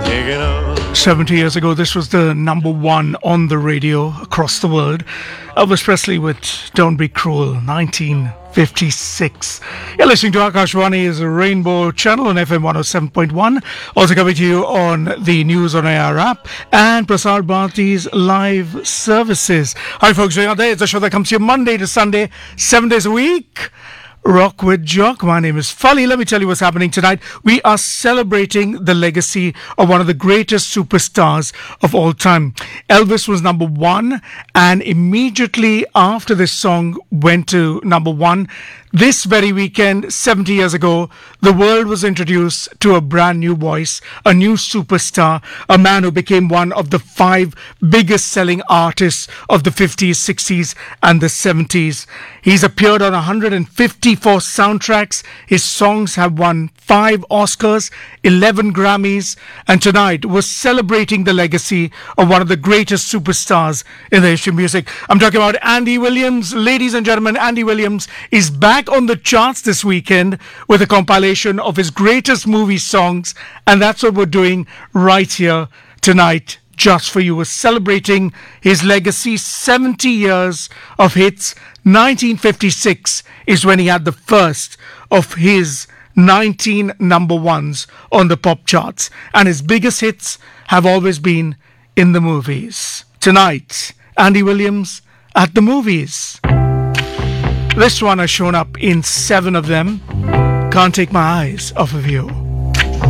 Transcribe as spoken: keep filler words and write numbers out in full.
seventy years ago, this was the number one on the radio across the world. Elvis Presley with Don't Be Cruel, nineteen fifty-six. You're listening to Akashvani's Rainbow Channel on F M one oh seven point one. Also coming to you on the News on Air app and Prasar Bharati's live services. Hi folks, we are there. It's a show that comes to you Monday to Sunday, seven days a week. Rock with Jock. My name is Fali. Let me tell you what's happening tonight. We are celebrating the legacy of one of the greatest superstars of all time. Elvis was number one, and immediately after this song went to number one, this very weekend, seventy years ago, the world was introduced to a brand new voice, a new superstar, a man who became one of the five biggest selling artists of the fifties, sixties, and the seventies. He's appeared on one hundred fifty-four soundtracks. His songs have won five Oscars, eleven Grammys, and tonight we're celebrating the legacy of one of the greatest superstars in the history of music. I'm talking about Andy Williams. Ladies and gentlemen, Andy Williams is back on the charts this weekend with a compilation of his greatest movie songs, and that's what we're doing right here tonight. Just for you. We're celebrating his legacy, seventy years of hits. nineteen fifty-six is when he had the first of his nineteen number ones on the pop charts, and his biggest hits have always been in the movies. Tonight, Andy Williams at the movies. This one has shown up in seven of them. Can't take my eyes off of you.